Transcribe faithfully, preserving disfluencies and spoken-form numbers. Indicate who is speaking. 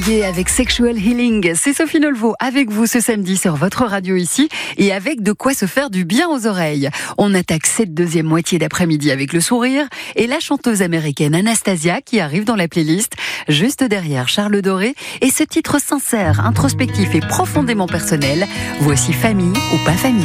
Speaker 1: Et avec Sexual Healing, c'est Sophie Nolvo avec vous ce samedi sur votre radio ici et avec de quoi se faire du bien aux oreilles. On attaque cette deuxième moitié d'après-midi avec le sourire et la chanteuse américaine Anastasia qui arrive dans la playlist juste derrière Charles Doré et ce titre sincère, introspectif et profondément personnel. Voici Famille ou pas famille.